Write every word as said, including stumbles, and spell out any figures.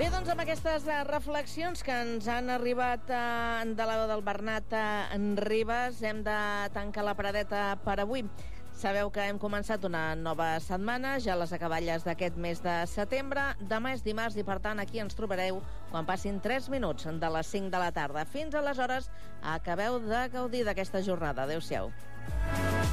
Bé, doncs amb aquestes uh, reflexions que ens han arribat uh, de la del Bernat uh, en Ribes, hem de tancar la paradeta per avui. Sabeu que hem començat una nova setmana, ja les acaballes d'aquest mes de setembre. Demà és dimarts i, per tant, aquí ens trobareu quan passin tres minuts de les cinc de la tarda. Fins aleshores, acabeu de gaudir d'aquesta jornada. Adéu-siau.